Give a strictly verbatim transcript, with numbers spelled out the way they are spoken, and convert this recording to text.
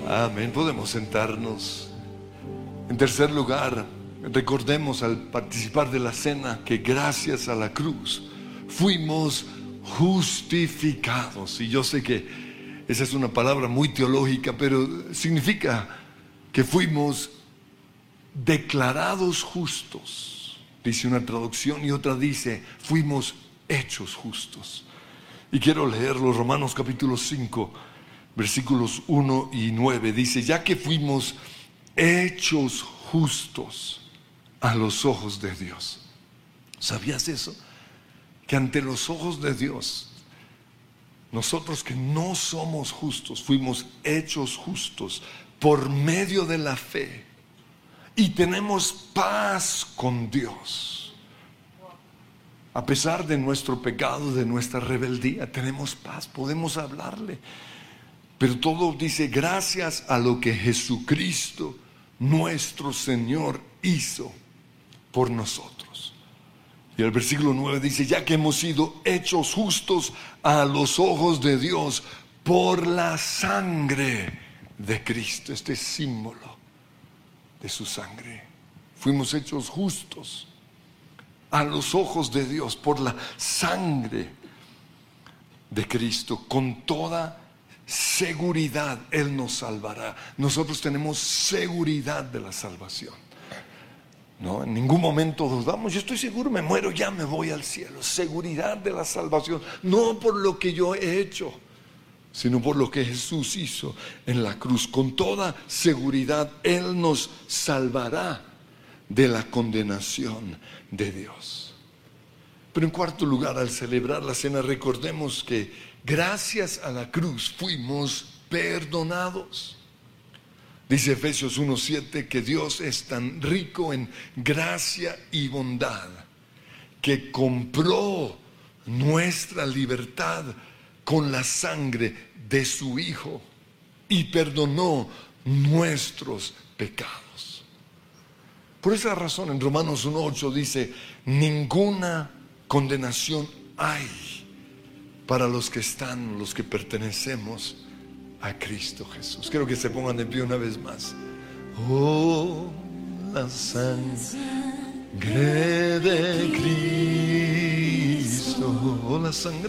Amén. Podemos sentarnos. En tercer lugar, recordemos al participar de la cena que gracias a la cruz fuimos justificados. Y yo sé que esa es una palabra muy teológica, pero significa que fuimos declarados justos, dice una traducción, y otra dice fuimos hechos justos. Y quiero leerlo, Romanos capítulo cinco, versículos uno y nueve, dice: ya que fuimos hechos justos a los ojos de Dios. ¿Sabías eso? Que ante los ojos de Dios, nosotros que no somos justos, fuimos hechos justos por medio de la fe, y tenemos paz con Dios. A pesar de nuestro pecado, de nuestra rebeldía, tenemos paz, podemos hablarle. Pero todo dice gracias a lo que Jesucristo, nuestro Señor, hizo por nosotros. Y el versículo nueve dice: ya que hemos sido hechos justos a los ojos de Dios por la sangre de Cristo. Este símbolo de su sangre. Fuimos hechos justos a los ojos de Dios por la sangre de Cristo. Con toda seguridad Él nos salvará. Nosotros tenemos seguridad de la salvación. No, en ningún momento dudamos. Yo estoy seguro, me muero, ya me voy al cielo. Seguridad de la salvación, no por lo que yo he hecho, sino por lo que Jesús hizo en la cruz. Con toda seguridad Él nos salvará de la condenación de Dios. Pero en cuarto lugar, al celebrar la cena, recordemos que gracias a la cruz fuimos perdonados. Dice Efesios uno siete que Dios es tan rico en gracia y bondad que compró nuestra libertad con la sangre de su Hijo y perdonó nuestros pecados. Por esa razón en Romanos uno ocho dice: ninguna condenación hay para los que están, los que pertenecemos a Cristo Jesús. Quiero que se pongan de pie una vez más. Oh, la sangre de Cristo, oh, la sangre